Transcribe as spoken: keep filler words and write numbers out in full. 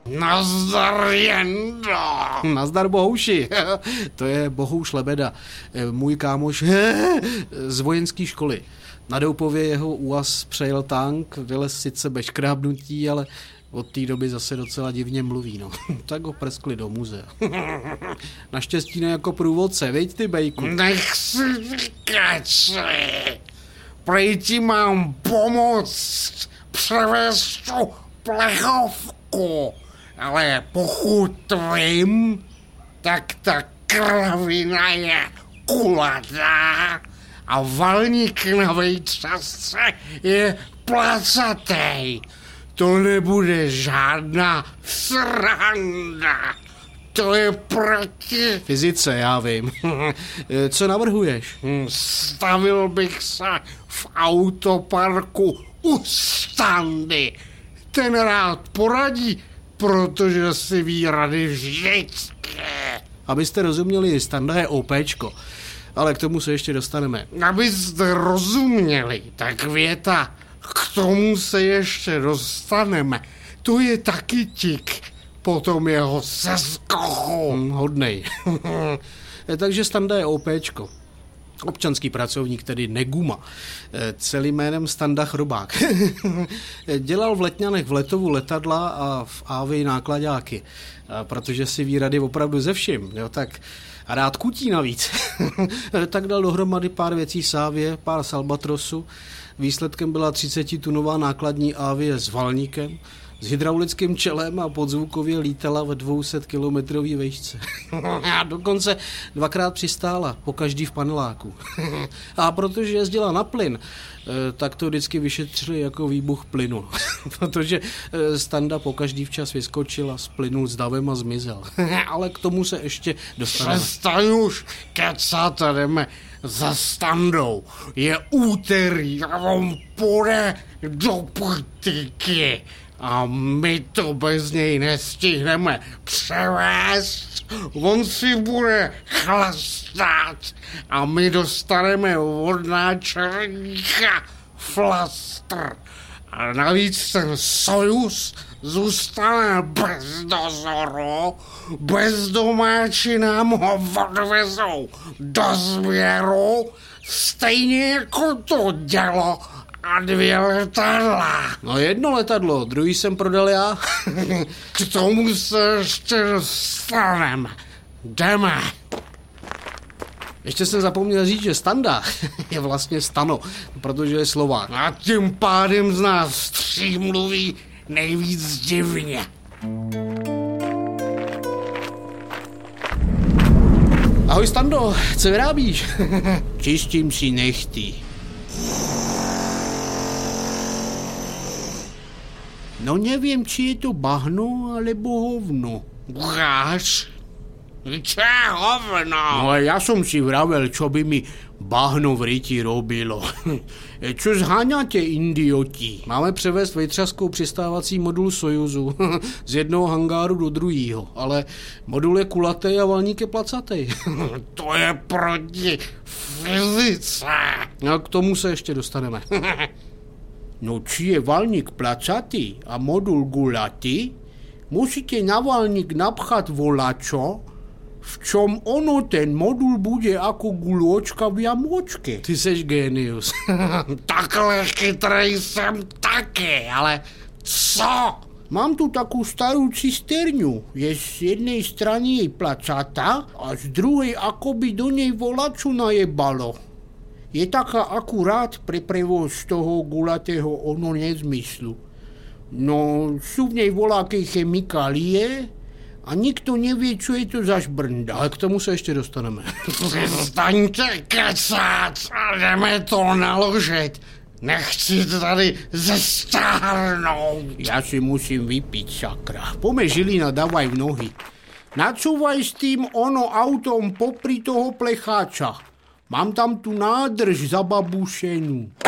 Nazdar, Jendo. Nazdar, Bohouši. To je Bohouš Lebeda, můj kámoš z vojenské školy. Na Doupově jeho úaz přejel tank, vylez sice bez škrábnutí, ale od té doby zase docela divně mluví, no. Tak ho prskli do muzea. Naštěstí ne jako průvodce, viď ty, bejku? Nech si vykačli. Prej ti mám pomoct převést tu plechovku, ale pokud vím, tak ta kravina je kulatá a valník na vejčasce je placatej. To nebude žádná sranda. To je proti fyzice, já vím. Co navrhuješ? Stavil bych se v autoparku u Standy. Ten rád poradí, protože si ví rady vždycky. Abyste rozuměli, Standa je OPčko. Ale k tomu se ještě dostaneme. Abyste rozuměli, tak věta, k tomu se ještě dostaneme. To je taky tik, potom jeho seskochu. Hmm, hodnej. Takže Standa je OPčko. Občanský pracovník, tedy Neguma. Celým jménem Standa Chrobák. Dělal v Letňanech v Letovu letadla a v Ávii nákladáky. A protože si ví rady opravdu ze vším, jo, tak a rád kutí navíc. Tak dal dohromady pár věcí z Ávie, pár z Albatrosu. Výsledkem byla třicetitunová nákladní Avie s valníkem, s hydraulickým čelem a podzvukově lítala ve dvě stě kilometrový výšce. A dokonce dvakrát přistála, pokaždý v paneláku. A protože jezdila na plyn, tak to vždycky vyšetřili jako výbuch plynu. Protože Standa pokaždý včas vyskočila, splynul s davem a zmizel. Ale k tomu se ještě dostaneme. Přestaň už kecat a jdeme za Standou. Je úterý a on půjde do politiky. A my to bez něj nestihneme převést. On si bude chlastat a my dostaneme od náčelníka flastr. A navíc ten Sojuz zůstane bez dozoru, bezdomáči nám ho odvezou do sběru, stejně jako to dělo a dvě letadla. No jedno letadlo, druhý jsem prodal já. K tomu se ještě dostaneme. Jdeme. Ještě jsem zapomněl říct, že Standa je vlastně Stano, protože je Slovák. A tím pádem z nás tří mluví nejvíc divně. Ahoj Stando, co vyrábíš? Čistím si nechty. No nevím, či je to bahno, alebo hovno. Ukáž? Čo je hovno? No a já jsem si vravel, čo by mi bahno v ryti robilo. Čo zháňate, idioti? Máme převést vejtřaskou přistávací modul Sojuzu z jednoho hangáru do druhého, ale modul je kulatý a valník je placatý. To je proti fyzice. A k tomu se ještě dostaneme. No či je valník placatý a modul gulatý, musíte na valník napchat volačo, v čom ono ten modul bude jako guločka v jamočke. Ty seš genius. Takhle chytrej jsem taky, ale co? Mám tu takovou starou cisterňu. Je z jednej strany jej placata a z druhej akoby do nej volaču najebalo. Je taká akurát pre prevoz toho gulatého ono nezmyslu. No, sú v nej voľaké chemikálie a nikto nevie, čo je to za šbrnda. Ale k tomu se ještě dostaneme. Přestaňte kecat a jdeme to naložit. Nechci tady zestárnout. Já si musím vypít, sakra. Pome Žilina, davaj v nohy. Nacúvaj s tým ono autom popri toho plecháča. Mám tam tu nádrž zababušenú.